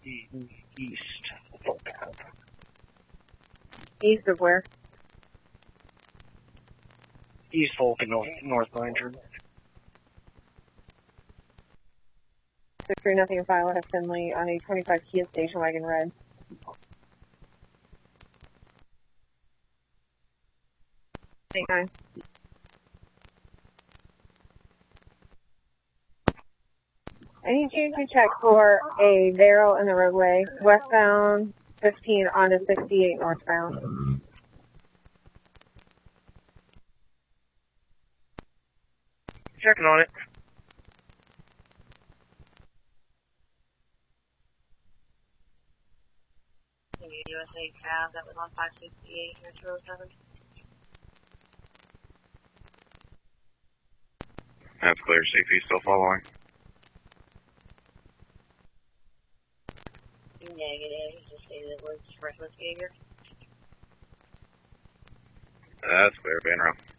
East. East of where? East Folk and North Blanchard. 630 Violet F. Finley on a 25 Kia station wagon red. Take 9. I need you to check for a Vero in the roadway, westbound 15 onto 68 northbound. Checking on it. USA cab that was on 568 here 207. That's clear. Safety still following. Negative. You just stated it was reckless behavior. That's clear. Van Row.